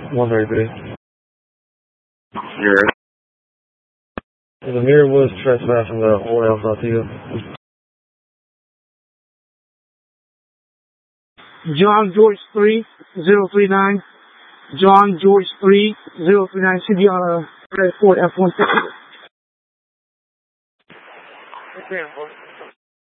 133. Yes. The mirror was trespassing the Old El Saltillo. John George 3039. John George 3039. Should be on a red Ford F-150.